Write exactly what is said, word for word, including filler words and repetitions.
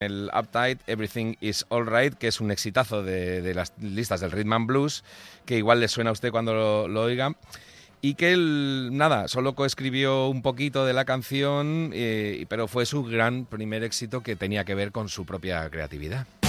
El Uptight, Everything is Alright, que es un exitazo de, de las listas del Rhythm and Blues, que igual le suena a usted cuando lo, lo oiga. Y que él, nada, solo coescribió un poquito de la canción, eh, pero fue su gran primer éxito que tenía que ver con su propia creatividad.